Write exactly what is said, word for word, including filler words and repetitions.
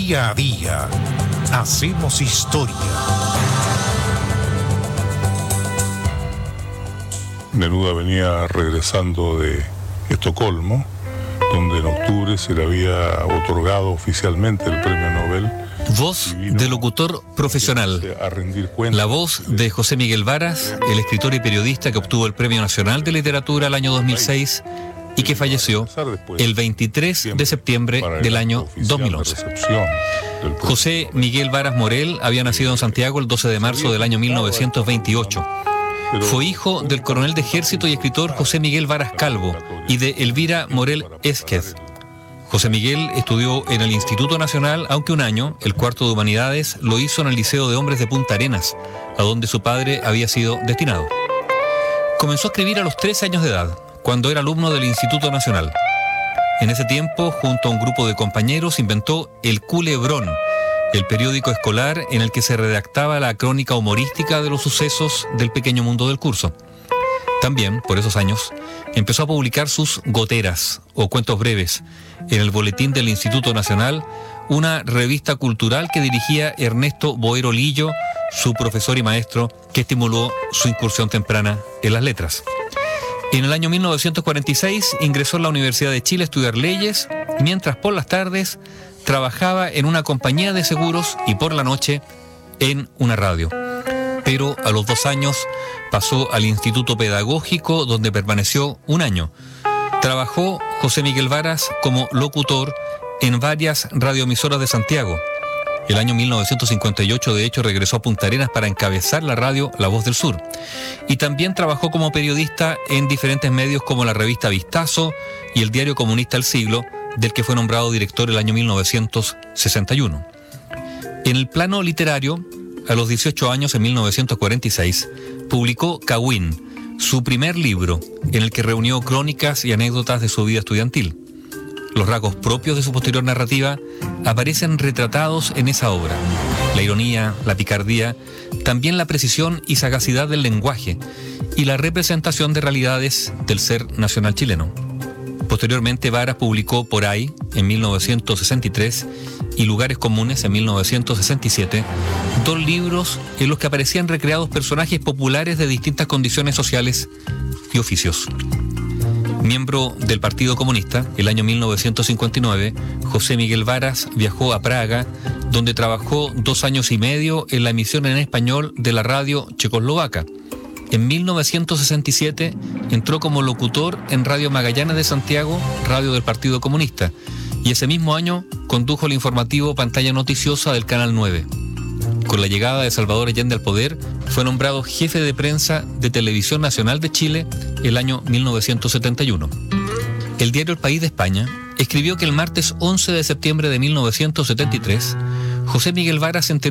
Día a día hacemos historia. Neruda venía regresando de Estocolmo, donde en octubre se le había otorgado oficialmente el premio Nobel. Voz de locutor profesional. La voz de José Miguel Varas, el escritor y periodista que obtuvo el Premio Nacional de Literatura el año dos mil seis y que falleció el veintitrés de septiembre del año dos mil once. José Miguel Varas Morel había nacido en Santiago el doce de marzo del año mil novecientos veintiocho. Fue hijo del coronel de ejército y escritor José Miguel Varas Calvo y de Elvira Morel Esquez. José Miguel estudió en el Instituto Nacional, aunque un año, el cuarto de Humanidades, lo hizo en el Liceo de Hombres de Punta Arenas, a donde su padre había sido destinado. Comenzó a escribir a los trece años de edad, cuando era alumno del Instituto Nacional. En ese tiempo, junto a un grupo de compañeros, inventó El Culebrón, el periódico escolar en el que se redactaba la crónica humorística de los sucesos del pequeño mundo del curso. También, por esos años, empezó a publicar sus goteras, o cuentos breves, en el Boletín del Instituto Nacional, una revista cultural que dirigía Ernesto Boero Lillo, su profesor y maestro, que estimuló su incursión temprana en las letras. En el año mil novecientos cuarenta y seis ingresó a la Universidad de Chile a estudiar leyes, mientras por las tardes trabajaba en una compañía de seguros y por la noche en una radio. Pero a los dos años pasó al Instituto Pedagógico, donde permaneció un año. Trabajó José Miguel Varas como locutor en varias radioemisoras de Santiago. El año mil novecientos cincuenta y ocho, de hecho, regresó a Punta Arenas para encabezar la radio La Voz del Sur. Y también trabajó como periodista en diferentes medios como la revista Vistazo y el diario comunista El Siglo, del que fue nombrado director el año mil novecientos sesenta y uno. En el plano literario, a los dieciocho años, en mil novecientos cuarenta y seis, publicó Cagüín, su primer libro, en el que reunió crónicas y anécdotas de su vida estudiantil. Los rasgos propios de su posterior narrativa aparecen retratados en esa obra. La ironía, la picardía, también la precisión y sagacidad del lenguaje y la representación de realidades del ser nacional chileno. Posteriormente, Varas publicó Por ahí, en mil novecientos sesenta y tres, y Lugares comunes, en mil novecientos sesenta y siete, dos libros en los que aparecían recreados personajes populares de distintas condiciones sociales y oficios. Miembro del Partido Comunista, el año mil novecientos cincuenta y nueve, José Miguel Varas viajó a Praga, donde trabajó dos años y medio en la emisión en español de la radio checoslovaca. En mil novecientos sesenta y siete entró como locutor en Radio Magallanes de Santiago, radio del Partido Comunista, y ese mismo año condujo el informativo Pantalla Noticiosa del Canal nueve. Con la llegada de Salvador Allende al poder, fue nombrado jefe de prensa de Televisión Nacional de Chile el año mil novecientos setenta y uno. El diario El País de España escribió que el martes once de septiembre de mil novecientos setenta y tres, José Miguel Varas se enteró